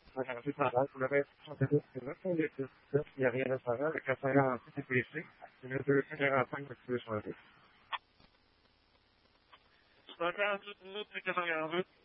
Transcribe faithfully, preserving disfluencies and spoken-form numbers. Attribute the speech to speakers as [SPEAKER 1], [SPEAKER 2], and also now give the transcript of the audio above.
[SPEAKER 1] Regardez par là, vous l'avez chanté, c'est vrai qu'on est il n'y a rien à savoir, le casseur est blessé, il ne peut plus rien attendre que tu veux changer. cinquante minutes, quatre-vingt-dix.